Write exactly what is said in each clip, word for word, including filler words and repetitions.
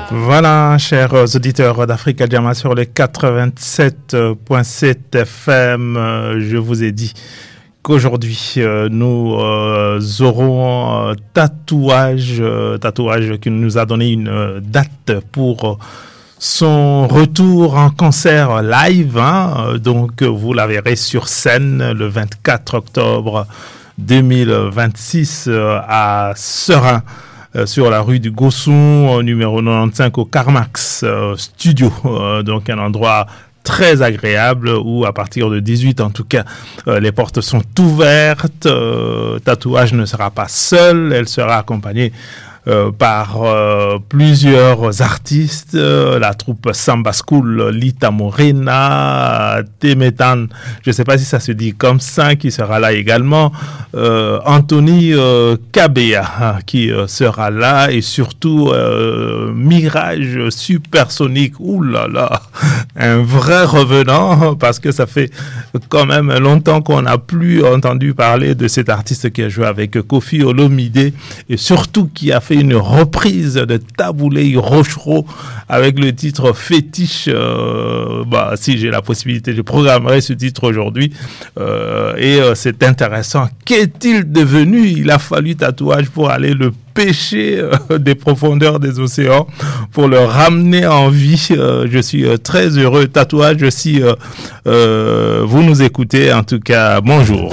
Voilà, chers auditeurs d'Africa Jama sur les quatre-vingt-sept virgule sept F M, je vous ai dit qu'aujourd'hui nous euh, aurons euh, tatouage, euh, tatouage qui nous a donné une date pour son retour en concert live, hein. Donc vous la verrez sur scène le vingt-quatre octobre deux mille vingt-six à Seraing, sur la rue du Gosson, numéro quatre-vingt-quinze au Carmax euh, Studio. Euh, donc un endroit très agréable où à partir de dix-huit en tout cas euh, les portes sont ouvertes. Euh, Tatouage ne sera pas seul, elle sera accompagnée Euh, par euh, plusieurs artistes, euh, la troupe Samba School, Lita Morena, Temetan, je ne sais pas si ça se dit comme ça, qui sera là également, euh, Anthony euh, Kabea qui euh, sera là, et surtout euh, Mirage Supersonique, oulala, un vrai revenant, parce que ça fait quand même longtemps qu'on n'a plus entendu parler de cet artiste qui a joué avec Koffi Olomide, et surtout qui a fait une reprise de Taboulé Rochereau avec le titre Fétiche. Euh, bah, si j'ai la possibilité, je programmerai ce titre aujourd'hui. Euh, et euh, c'est intéressant. Qu'est-il devenu? Il a fallu Tatouage pour aller le pêcher euh, des profondeurs des océans, pour le ramener en vie. Euh, je suis euh, très heureux. Tatouage, si euh, euh, vous nous écoutez, en tout cas, bonjour.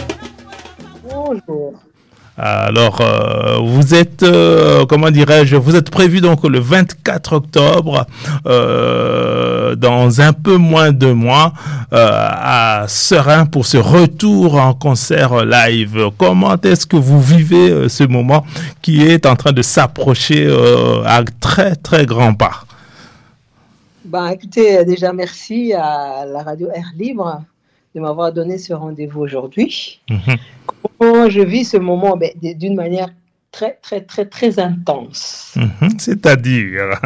Bonjour. Alors, euh, vous êtes, euh, comment dirais-je, vous êtes prévu donc le vingt-quatre octobre, euh, dans un peu moins de mois, euh, à Seraing pour ce retour en concert live. Comment est-ce que vous vivez euh, ce moment qui est en train de s'approcher euh, à très, très grands pas? Ben, écoutez, déjà merci à la radio Air Libre de m'avoir donné ce rendez-vous aujourd'hui. Mmh. Comment je vis ce moment? Ben, d'une manière très, très, très, très intense. Mmh. C'est-à-dire?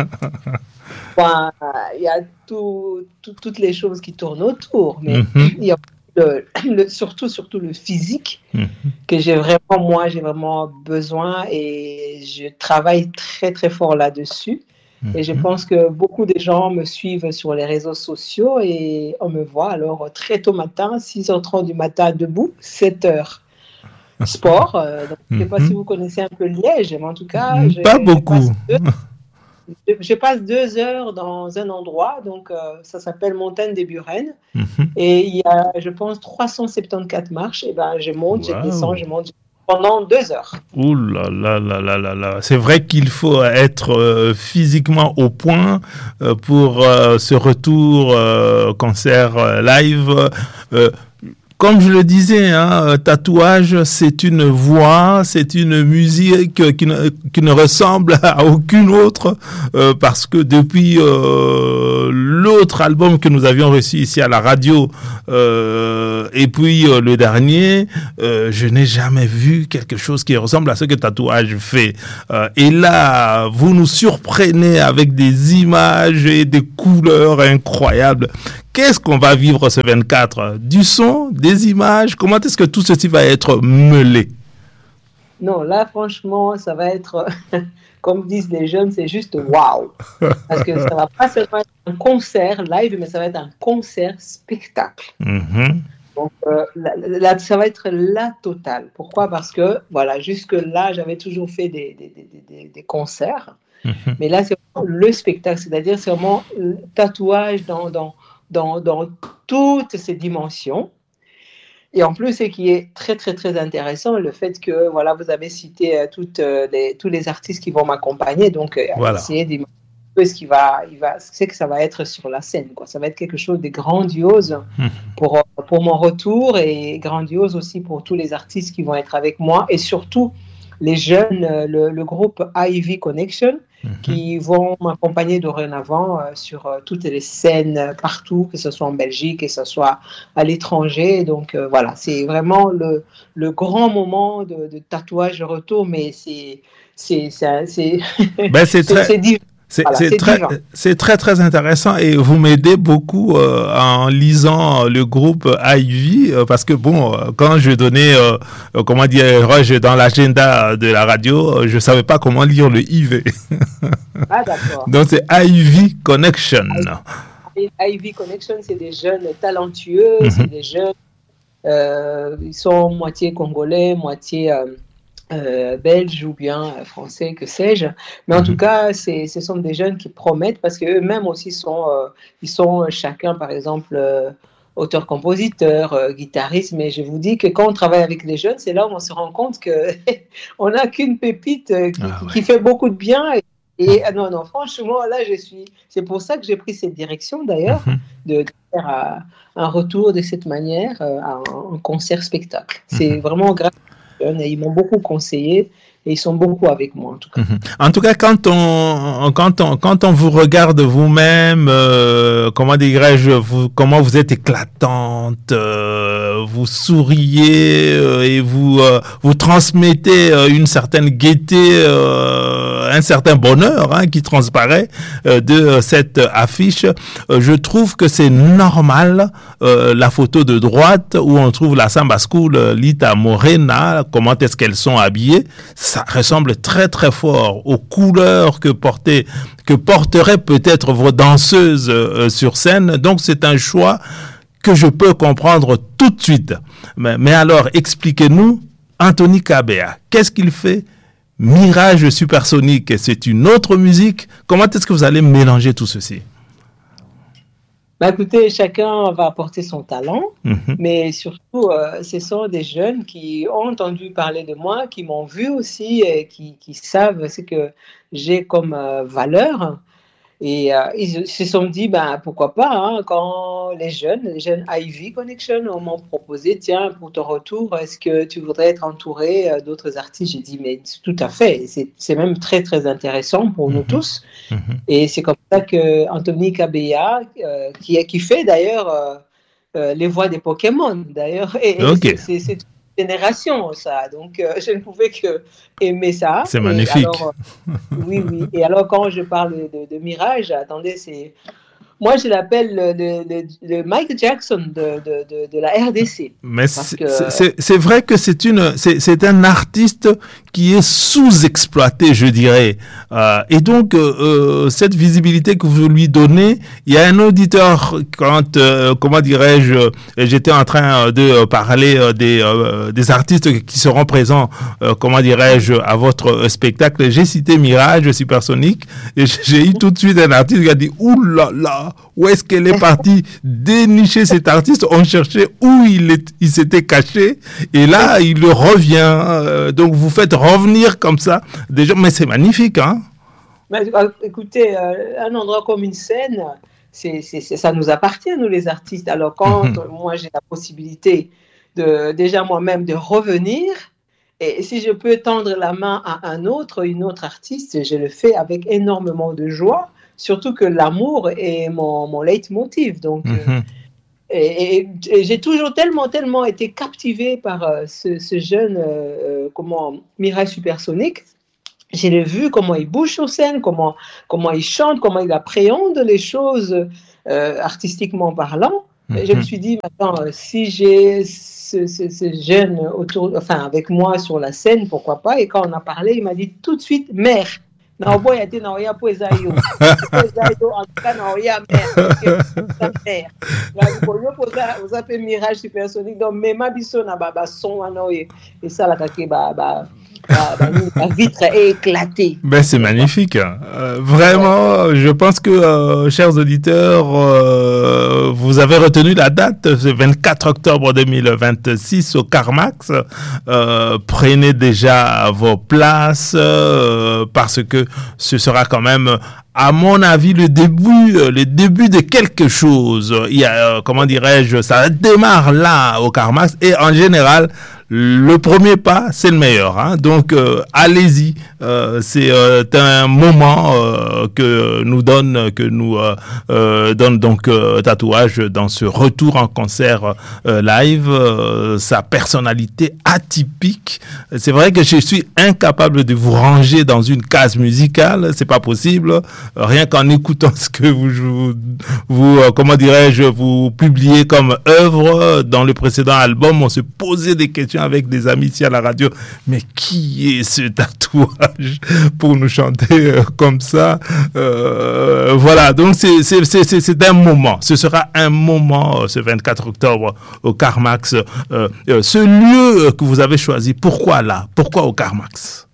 Ben, il y a tout, tout, toutes les choses qui tournent autour, mais mmh. il y a le, le, surtout, surtout le physique, mmh. que j'ai vraiment, moi, j'ai vraiment besoin, et je travaille très, très fort là-dessus. Et je pense que beaucoup de gens me suivent sur les réseaux sociaux et on me voit alors très tôt matin, six heures trente du matin debout, sept heures. Sport. Euh, donc, je ne sais pas si vous connaissez un peu Liège, mais en tout cas, je, pas beaucoup. Je passe, deux, je, je passe deux heures dans un endroit, donc euh, ça s'appelle Montagne des Burennes. Mm-hmm. Et il y a, je pense, trois cent soixante-quatorze marches. Et ben, je monte, wow. je descends, je monte. Je pendant deux heures. Ouh là là là là là là. C'est vrai qu'il faut être euh, physiquement au point euh, pour euh, ce retour euh, concert euh, live. Euh, Comme je le disais, hein, Tatouage, c'est une voix, c'est une musique qui ne, qui ne ressemble à aucune autre, euh, parce que depuis euh, l'autre album que nous avions reçu ici à la radio, euh, et puis euh, le dernier, euh, je n'ai jamais vu quelque chose qui ressemble à ce que Tatouage fait. Euh, et là, vous nous surprenez avec des images et des couleurs incroyables. Qu'est-ce qu'on va vivre ce vingt-quatre? Du son, des images? Comment est-ce que tout ceci va être mêlé? Non, là, franchement, ça va être, comme disent les jeunes, c'est juste waouh. Parce que ça va pas seulement être un concert live, mais ça va être un concert spectacle. Mm-hmm. Donc, euh, là, là, ça va être la totale. Pourquoi? Parce que, voilà, jusque-là, j'avais toujours fait des, des, des, des, des concerts. Mm-hmm. Mais là, c'est vraiment le spectacle. C'est-à-dire, c'est vraiment le tatouage dans... dans Dans, dans toutes ces dimensions. Et en plus, ce qui est très, très, très intéressant, le fait que, voilà, vous avez cité euh, toutes, euh, les, tous les artistes qui vont m'accompagner, donc euh, voilà. Essayer d'imaginer ce qui va, il va, c'est que ça va être sur la scène, quoi. Ça va être quelque chose de grandiose mmh. pour, pour mon retour, et grandiose aussi pour tous les artistes qui vont être avec moi, et surtout les jeunes, le, le groupe Ivy Connection, mm-hmm. qui vont m'accompagner dorénavant euh, sur euh, toutes les scènes euh, partout, que ce soit en Belgique, que ce soit à l'étranger. Donc euh, voilà, c'est vraiment le, le grand moment de, de tatouage de retour, mais c'est c'est c'est c'est, ben, c'est, c'est, très... c'est divin. C'est, voilà, c'est, c'est, très, c'est très, très intéressant, et vous m'aidez beaucoup euh, en lisant le groupe Ivy, euh, parce que, bon, euh, quand je donnais, euh, euh, comment dirais-je, dans l'agenda de la radio, euh, je ne savais pas comment lire le I V. Ah, d'accord. Donc, c'est Ivy Connection. Ivy Connection, c'est des jeunes talentueux, mm-hmm. c'est des jeunes, euh, ils sont moitié congolais, moitié euh, euh, belges ou bien français, que sais-je. Mais mm-hmm. en tout cas, c'est, ce sont des jeunes qui promettent parce qu'eux-mêmes aussi sont, euh, ils sont chacun, par exemple, euh, auteur-compositeur, euh, guitariste. Mais je vous dis que quand on travaille avec les jeunes, c'est là où on se rend compte qu'on n'a qu'une pépite euh, qui, ah, ouais. qui fait beaucoup de bien. Et, Et ah non, non, franchement, là, je suis. C'est pour ça que j'ai pris cette direction, d'ailleurs, mm-hmm. de, de faire un, un retour de cette manière, euh, un, un concert-spectacle. Mm-hmm. C'est vraiment grâce à eux. Ils m'ont beaucoup conseillé et ils sont beaucoup avec moi, en tout cas. Mm-hmm. En tout cas, quand on, quand on, quand on vous regarde vous-même, euh, comment dirais-je, vous, comment vous êtes éclatante, euh, vous souriez euh, et vous, euh, vous transmettez euh, une certaine gaieté, euh, un certain bonheur hein, qui transparaît euh, de euh, cette affiche. Euh, je trouve que c'est normal, euh, la photo de droite où on trouve la Samba School, euh, Lita Morena, comment est-ce qu'elles sont habillées. Ça ressemble très très fort aux couleurs que portaient, que porteraient peut-être vos danseuses euh, sur scène. Donc c'est un choix que je peux comprendre tout de suite. Mais, mais alors expliquez-nous, Anthony Kabea, qu'est-ce qu'il fait? Mirage supersonique, c'est une autre musique. Comment est-ce que vous allez mélanger tout ceci? Bah écoutez, chacun va apporter son talent, mm-hmm. mais surtout, euh, ce sont des jeunes qui ont entendu parler de moi, qui m'ont vu aussi, et qui, qui savent ce que j'ai comme euh, valeur. Et euh, ils se sont dit, ben, pourquoi pas, hein, quand les jeunes, les jeunes Ivy Connection m'ont proposé, tiens, pour ton retour, est-ce que tu voudrais être entouré euh, d'autres artistes? J'ai dit, mais tout à fait, c'est, c'est même très, très intéressant pour mm-hmm. nous tous. Mm-hmm. Et c'est comme ça que Anthony Kabea, euh, qui, qui fait d'ailleurs euh, euh, les voix des Pokémon, d'ailleurs, et, okay. c'est, c'est, c'est génération, ça. Donc, euh, je ne pouvais que aimer ça. C'est magnifique. Alors, euh, oui, oui. Et alors, quand je parle de, de Mirage, attendez, c'est... Moi, je l'appelle le, le, le Michael Jackson de, de, de, de la R D C. Mais c'est, que... c'est, c'est vrai que c'est, une, c'est, c'est un artiste qui est sous-exploité, je dirais. Euh, et donc, euh, cette visibilité que vous lui donnez, il y a un auditeur, quand, euh, comment dirais-je, j'étais en train de parler des, euh, des artistes qui seront présents, euh, comment dirais-je, à votre spectacle. J'ai cité Mirage Supersonique et j'ai eu tout de suite un artiste qui a dit « Ouh là là !» Où est-ce qu'elle est partie dénicher cet artiste? On cherchait où il, est, il s'était caché et là il revient. Euh, donc vous faites revenir comme ça des gens, mais c'est magnifique, hein? Mais, écoutez, euh, un endroit comme une scène, c'est, c'est, c'est, ça nous appartient, nous les artistes. Alors quand mm-hmm. moi j'ai la possibilité de déjà moi-même de revenir, et si je peux tendre la main à un autre, une autre artiste, je le fais avec énormément de joie. Surtout que l'amour est mon, mon leitmotiv. Donc, mm-hmm. euh, et, et, et j'ai toujours tellement, tellement été captivée par euh, ce, ce jeune euh, comment, Mirage Supersonique. Je l'ai vu, comment il bouge sur scène, comment, comment il chante, comment il appréhende les choses euh, artistiquement parlant. Mm-hmm. Et je me suis dit, maintenant, si j'ai ce, ce, ce jeune autour, enfin, avec moi sur la scène, pourquoi pas? Et quand on a parlé, il m'a dit tout de suite, mère. Non, boy, était non, il y a pas Esaïo. Esaïo, en tout cas, non, il y a mère. Ça mère. Là, vous avez Mirage Supersonique, donc, mais ma biso na baba son, et ça, la kake, bah, bah, la vitre est éclatée. Ben, c'est magnifique. Euh, vraiment, je pense que, euh, chers auditeurs, euh, vous avez retenu la date, c'est vingt-quatre octobre deux mille vingt-six au Carmax. Euh, prenez déjà vos places euh, parce que ce sera quand même, à mon avis, le début, le début de quelque chose. Il y a, comment dirais-je, ça démarre là au Carmax et en général, le premier pas, c'est le meilleur. Hein. Donc, euh, allez-y. Euh, c'est euh, un moment euh, que nous donne, que nous euh, euh, donne donc euh, Tatouage dans ce retour en concert euh, live. Euh, sa personnalité atypique. C'est vrai que je suis incapable de vous ranger dans une case musicale. C'est pas possible. Rien qu'en écoutant ce que vous, vous, vous euh, comment dirais-je, vous publiez comme œuvre dans le précédent album, on se posait des questions. discussion avec des amis ici à la radio. Mais qui est ce tatouage pour nous chanter euh, comme ça? euh, Voilà, donc c'est, c'est, c'est, c'est, c'est un moment. Ce sera un moment, euh, ce vingt-quatre octobre, au Carmax. Euh, euh, ce lieu que vous avez choisi, pourquoi là? Pourquoi au Carmax?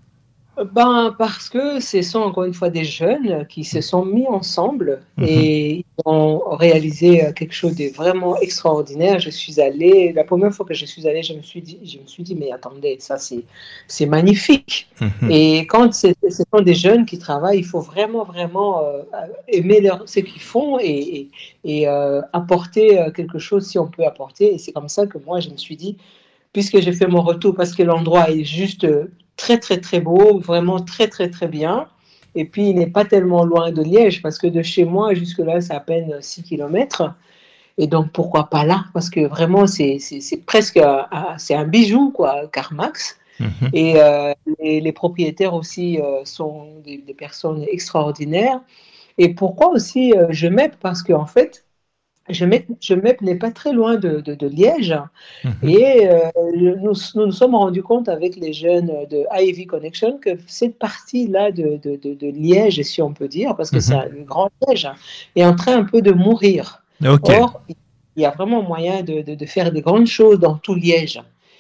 Ben, parce que ce sont encore une fois des jeunes qui se sont mis ensemble mm-hmm. et ils ont réalisé quelque chose de vraiment extraordinaire. Je suis allée, la première fois que je suis allée, je me suis dit, je me suis dit mais attendez, ça c'est, c'est magnifique. Mm-hmm. Et quand c'est, ce sont des jeunes qui travaillent, il faut vraiment, vraiment euh, aimer leur, ce qu'ils font et, et, et euh, apporter quelque chose si on peut apporter. Et c'est comme ça que moi, je me suis dit, puisque j'ai fait mon retour, parce que l'endroit est juste très, très, très beau, vraiment très, très, très bien. Et puis, il n'est pas tellement loin de Liège, parce que de chez moi jusque-là, c'est à peine six kilomètres. Et donc, pourquoi pas là? Parce que vraiment, c'est, c'est, c'est presque un, c'est un bijou, quoi, Carmax. Mm-hmm. Et euh, les, les propriétaires aussi euh, sont des, des personnes extraordinaires. Et pourquoi aussi euh, je m'aime? Parce qu'en fait, Je M E P n'est pas très loin de, de, de Liège mmh. et euh, nous, nous nous sommes rendus compte avec les jeunes de Ivy Connection que cette partie-là de, de, de, de Liège, si on peut dire, parce que mmh. c'est un grand Liège, est en train un peu de mourir. Okay. Or, il y a vraiment moyen de, de, de faire des grandes choses dans tout Liège.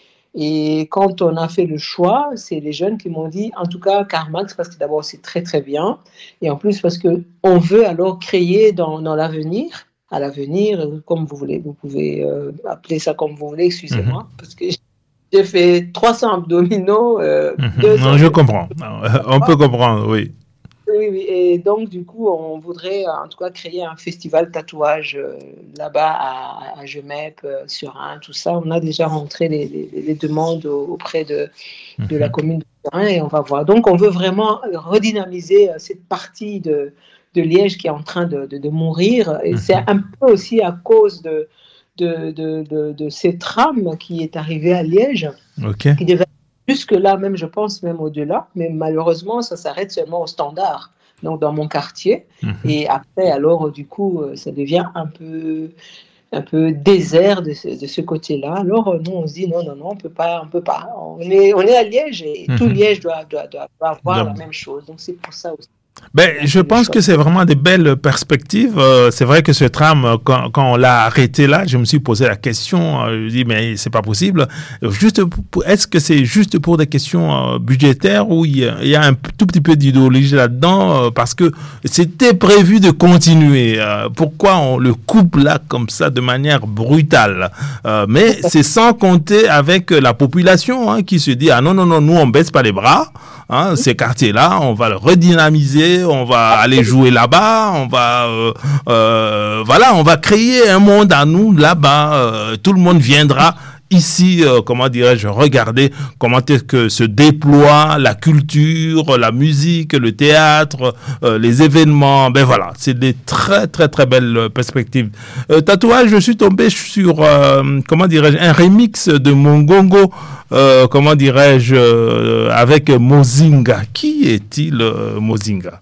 Et quand on a fait le choix, c'est les jeunes qui m'ont dit, en tout cas, Carmax, parce que d'abord, c'est très, très bien, et en plus, parce qu'on veut alors créer dans, dans l'avenir, à l'avenir, comme vous voulez, vous pouvez euh, appeler ça comme vous voulez, excusez-moi, mm-hmm. parce que j'ai fait trois cents abdominaux. Euh, mm-hmm. Non, je comprends, on peut comprendre, oui. Oui, oui, et donc du coup, on voudrait en tout cas créer un festival tatouage euh, là-bas à, à G M E P, euh, sur un, tout ça. On a déjà rentré les, les, les demandes auprès de, mm-hmm. de la commune de Terrain et on va voir. Donc, on veut vraiment redynamiser cette partie de de Liège qui est en train de, de, de mourir. Et mmh. c'est un peu aussi à cause de, de, de, de, de cette trame qui est arrivée à Liège, okay. qui devait jusque-là, même je pense, même au-delà, mais malheureusement, ça s'arrête seulement au Standard, donc dans mon quartier. Mmh. Et après, alors, du coup, ça devient un peu, un peu désert de ce, de ce côté-là. Alors, nous, on se dit, non, non, non, on peut pas, on peut pas. On est, on est à Liège et mmh. tout Liège doit, doit, doit avoir donc, la même chose. Donc, c'est pour ça aussi. Ben, je pense que c'est vraiment des belles perspectives. Euh, c'est vrai que ce tram, quand, quand on l'a arrêté là, je me suis posé la question. Euh, je me dis, mais c'est pas possible. Juste, pour, est-ce que c'est juste pour des questions euh, budgétaires ou il y, a, il y a un tout petit peu d'idéologie là-dedans euh, parce que c'était prévu de continuer. Euh, pourquoi on le coupe là comme ça de manière brutale? euh, Mais c'est sans compter avec la population hein, qui se dit, ah non, non, non, nous on baisse pas les bras. Hein, ces quartiers-là, on va le redynamiser, on va aller jouer là-bas, on va, euh, euh, voilà, on va créer un monde à nous là-bas. Euh, tout le monde viendra ici, euh, comment dirais-je, regarder comment est-ce que se déploie la culture, la musique, le théâtre, euh, les événements. Ben voilà, c'est des très très très belles perspectives. Euh, tatouage, je suis tombé sur, euh, comment dirais-je, un remix de Mongongo. Euh, comment dirais-je, euh, avec Mozinga. Qui est-il, euh, Mozinga?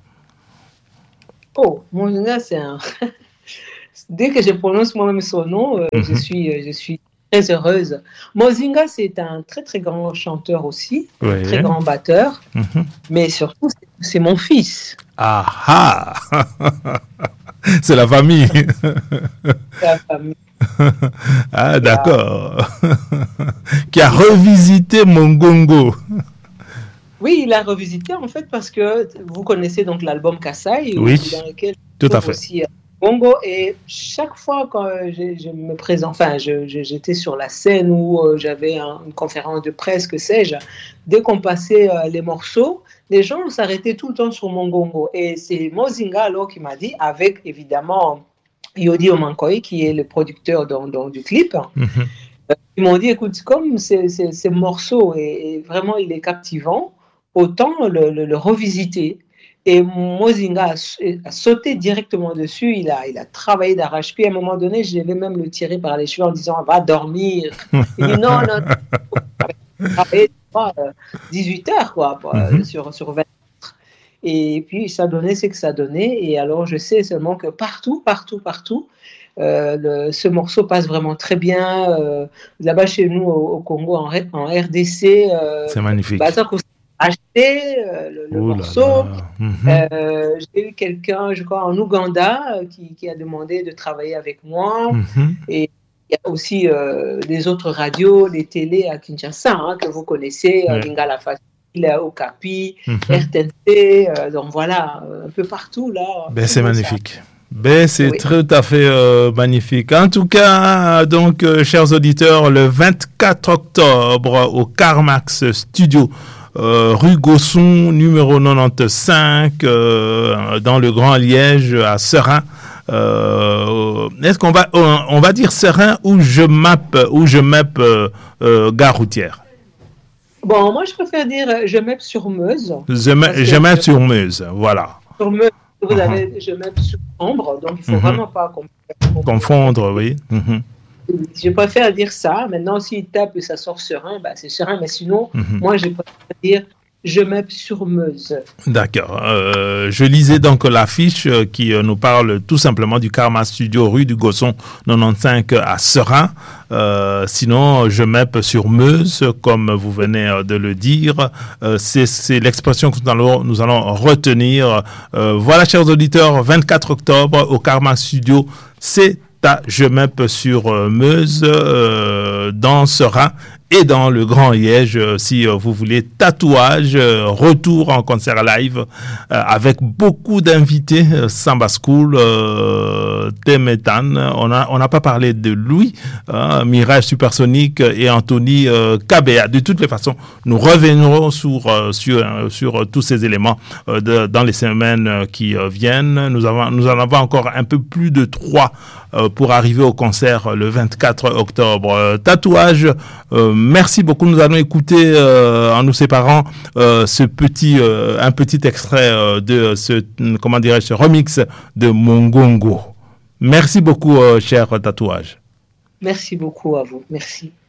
Oh, Mozinga, c'est un... Dès que je prononce moi-même son nom, euh, mm-hmm. je suis, je suis très heureuse. Mozinga, c'est un très très grand chanteur aussi, oui. très grand batteur, mm-hmm. mais surtout, c'est, c'est mon fils. Ah ah c'est la famille. C'est la famille. Ah, d'accord. Qui a revisité Mongongo. Oui, il a revisité en fait parce que vous connaissez donc l'album Kassai, oui, dans lequel tout à fait. Aussi Mongo, et chaque fois quand je, je me présente, enfin, je, je, j'étais sur la scène où euh, j'avais un, une conférence de presse, que sais-je, dès qu'on passait euh, les morceaux, les gens s'arrêtaient tout le temps sur Mongongo. Et c'est Mozinga alors qui m'a dit, avec évidemment Yodi Omankoi, qui est le producteur dans, dans, du clip, mm-hmm. euh, ils m'ont dit, écoute, comme ce morceau est, est vraiment il est captivant, autant le, le, le revisiter. Et Mozinga a, a sauté directement dessus, il a, il a travaillé d'arrache-pied. À un moment donné, je vais même le tirer par les cheveux en disant, va dormir. Il dit, non, non, non. dix-huit heures, quoi, mm-hmm. sur, sur vingt-quatre. Et puis, ça donnait ce que ça donnait. Et alors, je sais seulement que partout, partout, partout, euh, le, ce morceau passe vraiment très bien. Euh, là-bas, chez nous, au, au Congo, en, en R D C. Euh, c'est magnifique. Bah, acheté euh, le, le morceau. Mm-hmm. Euh, j'ai eu quelqu'un, je crois, en Ouganda, euh, qui, qui a demandé de travailler avec moi. Mm-hmm. Et il y a aussi euh, des autres radios, des télés à Kinshasa, hein, que vous connaissez, ouais. Lingala Facile, Okapi, mm-hmm. R T N C, euh, donc voilà, un peu partout là. Ben, c'est magnifique. Ben, c'est oui. tout à fait euh, magnifique. En tout cas, donc, euh, chers auditeurs, le vingt-quatre octobre au Carmax Studio, Euh, rue Gosson, numéro quatre-vingt-quinze, euh, dans le Grand Liège, à Seraing. Euh, est-ce qu'on va, on, on va dire Seraing ou je mappe, ou je mappe euh, euh, gare routière? Bon, moi, je préfère dire je mappe sur Meuse. Je, je mappe sur Meuse, voilà. Sur Meuse, vous uh-huh. avez je mappe sur Ambre, donc il ne faut uh-huh. vraiment pas confondre. Confondre, oui. Uh-huh. Je préfère dire ça. Maintenant, s'il tape et ça sort serein, bah, c'est serein. Mais sinon, mm-hmm. moi, je préfère dire je mappe sur Meuse. D'accord. Euh, je lisais donc l'affiche qui euh, nous parle tout simplement du Karma Studio rue du Gosson quatre-vingt-quinze à Seraing. Euh, sinon, je mappe sur Meuse, comme vous venez de le dire. Euh, c'est, c'est l'expression que nous allons, nous allons retenir. Euh, voilà, chers auditeurs, vingt-quatre octobre au Karma Studio, c'est je mappe sur euh, Meuse, euh, dans Seraing et dans le Grand Liège, euh, si euh, vous voulez, tatouage, euh, retour en concert live euh, avec beaucoup d'invités, euh, Samba School, euh, Temetan, on a on n'a pas parlé de Louis, euh, Mirage Supersonique et Anthony euh, Kabea. De toutes les façons, nous reviendrons sur euh, sur euh, sur euh, tous ces éléments euh, de, dans les semaines euh, qui euh, viennent. Nous avons nous en avons encore un peu plus de trois euh, pour arriver au concert le vingt-quatre octobre. Euh, tatouage. Euh, Merci beaucoup. Nous allons écouter euh, en nous séparant euh, ce petit, euh, un petit extrait euh, de ce, comment dirais-je, ce remix de Mongongo. Merci beaucoup, euh, cher tatouage. Merci beaucoup à vous. Merci.